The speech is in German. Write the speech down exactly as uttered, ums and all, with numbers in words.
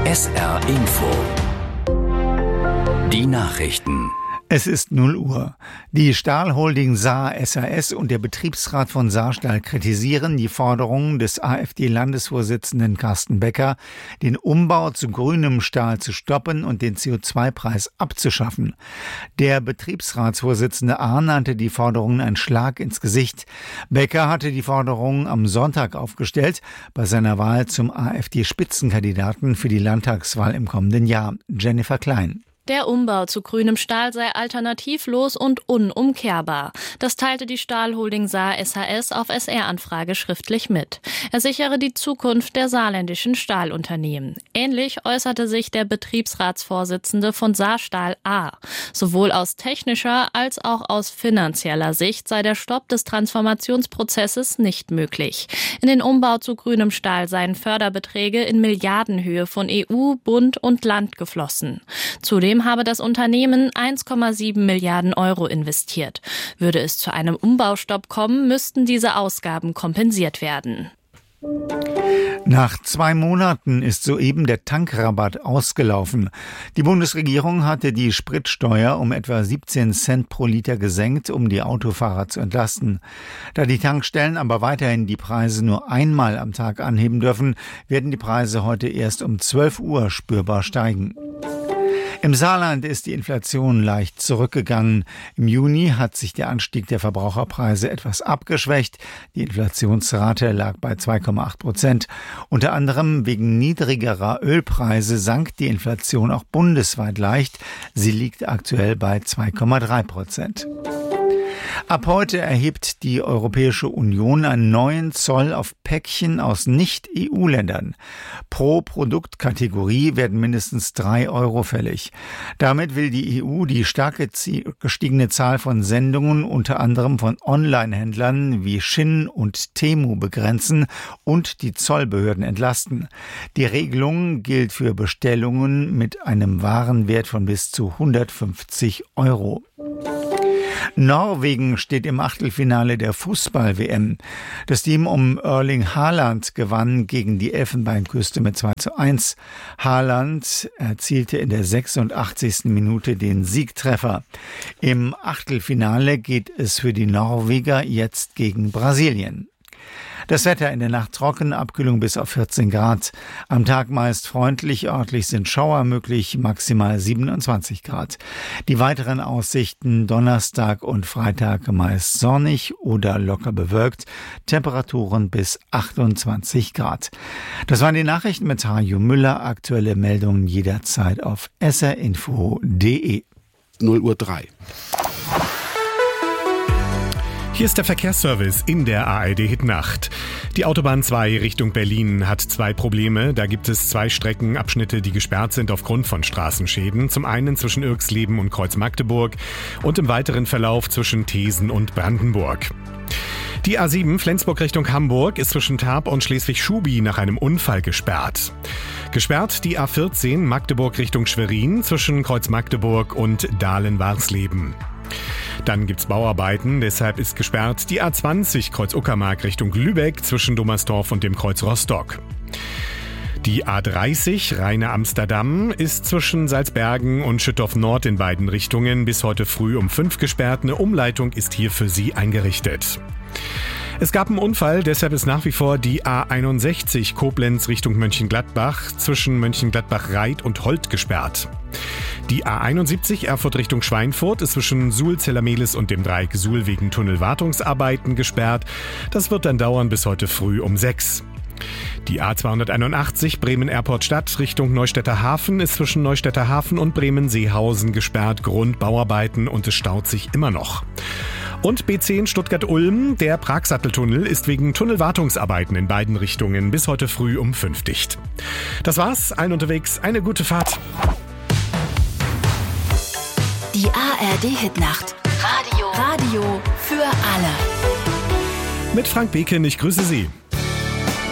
S R Info. Die Nachrichten. Es ist null Uhr. Die Stahlholding Saar S A S und der Betriebsrat von Saarstahl kritisieren die Forderungen des AfD-Landesvorsitzenden Carsten Becker, den Umbau zu grünem Stahl zu stoppen und den C O zwei Preis abzuschaffen. Der Betriebsratsvorsitzende A. nannte die Forderungen ein Schlag ins Gesicht. Becker hatte die Forderungen am Sonntag aufgestellt, bei seiner Wahl zum AfD-Spitzenkandidaten für die Landtagswahl im kommenden Jahr. Jennifer Klein. Der Umbau zu grünem Stahl sei alternativlos und unumkehrbar. Das teilte die Stahlholding Saar S A S auf S R-Anfrage schriftlich mit. Er sichere die Zukunft der saarländischen Stahlunternehmen. Ähnlich äußerte sich der Betriebsratsvorsitzende von Saarstahl A. Sowohl aus technischer als auch aus finanzieller Sicht sei der Stopp des Transformationsprozesses nicht möglich. In den Umbau zu grünem Stahl seien Förderbeträge in Milliardenhöhe von E U, Bund und Land geflossen. Zudem habe das Unternehmen eins Komma sieben Milliarden Euro investiert. Würde es zu einem Umbaustopp kommen, müssten diese Ausgaben kompensiert werden. Nach zwei Monaten ist soeben der Tankrabatt ausgelaufen. Die Bundesregierung hatte die Spritsteuer um etwa siebzehn Cent pro Liter gesenkt, um die Autofahrer zu entlasten. Da die Tankstellen aber weiterhin die Preise nur einmal am Tag anheben dürfen, werden die Preise heute erst um zwölf Uhr spürbar steigen. Im Saarland ist die Inflation leicht zurückgegangen. Im Juni hat sich der Anstieg der Verbraucherpreise etwas abgeschwächt. Die Inflationsrate lag bei zwei Komma acht Prozent. Unter anderem wegen niedrigerer Ölpreise sank die Inflation auch bundesweit leicht. Sie liegt aktuell bei zwei Komma drei Prozent. Ab heute erhebt die Europäische Union einen neuen Zoll auf Päckchen aus Nicht-E U-Ländern. Pro Produktkategorie werden mindestens drei Euro fällig. Damit will die E U die stark gestiegene Zahl von Sendungen unter anderem von Online-Händlern wie Shin und Temu begrenzen und die Zollbehörden entlasten. Die Regelung gilt für Bestellungen mit einem Warenwert von bis zu hundertfünfzig Euro. Norwegen steht im Achtelfinale der Fußball-W M. Das Team um Erling Haaland gewann gegen die Elfenbeinküste mit zwei zu eins. Haaland erzielte in der sechsundachtzigsten Minute den Siegtreffer. Im Achtelfinale geht es für die Norweger jetzt gegen Brasilien. Das Wetter in der Nacht trocken, Abkühlung bis auf vierzehn Grad. Am Tag meist freundlich, örtlich sind Schauer möglich, maximal siebenundzwanzig Grad. Die weiteren Aussichten Donnerstag und Freitag meist sonnig oder locker bewölkt, Temperaturen bis achtundzwanzig Grad. Das waren die Nachrichten mit Hajo Müller, aktuelle Meldungen jederzeit auf s r info punkt d e. null Uhr drei. Hier ist der Verkehrsservice in der A R D-Hitnacht. Die Autobahn zwei Richtung Berlin hat zwei Probleme. Da gibt es zwei Streckenabschnitte, die gesperrt sind aufgrund von Straßenschäden. Zum einen zwischen Irxleben und Kreuz Magdeburg und im weiteren Verlauf zwischen Thesen und Brandenburg. Die A sieben Flensburg Richtung Hamburg ist zwischen Tarp und Schleswig-Schubi nach einem Unfall gesperrt. Gesperrt die A vierzehn Magdeburg Richtung Schwerin zwischen Kreuz Magdeburg und Dahlen-Warsleben. Dann gibt's Bauarbeiten, deshalb ist gesperrt die A zwanzig Kreuz Uckermark Richtung Lübeck zwischen Dommersdorf und dem Kreuz Rostock. Die A dreißig Rheine-Amsterdam ist zwischen Salzbergen und Schüttorf Nord in beiden Richtungen bis heute früh um fünf gesperrt. Eine Umleitung ist hier für Sie eingerichtet. Es gab einen Unfall, deshalb ist nach wie vor die A einundsechzig Koblenz Richtung Mönchengladbach zwischen Mönchengladbach-Reit und Holt gesperrt. Die A einundsiebzig Erfurt Richtung Schweinfurt ist zwischen Suhl-Zellermehlis und dem Dreieck Suhl wegen Tunnelwartungsarbeiten gesperrt. Das wird dann dauern bis heute früh um sechs. Die A zweihunderteinundachtzig Bremen-Airport-Stadt Richtung Neustädter Hafen ist zwischen Neustädter Hafen und Bremen-Seehausen gesperrt, Grund Bauarbeiten, und es staut sich immer noch. Und B zehn Stuttgart-Ulm, der Pragsatteltunnel, ist wegen Tunnelwartungsarbeiten in beiden Richtungen bis heute früh um fünf dicht. Das war's, allen unterwegs eine gute Fahrt. Die A R D-Hitnacht. Radio. Radio für alle. Mit Frank Beken, ich grüße Sie.